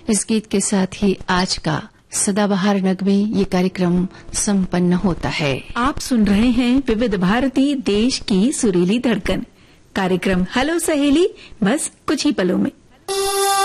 इस गीत के साथ ही आज का सदाबहार नगमे ये कार्यक्रम संपन्न होता है। आप सुन रहे हैं विविध भारती देश की सुरीली धड़कन कार्यक्रम हेलो सहेली, बस कुछ ही पलों में।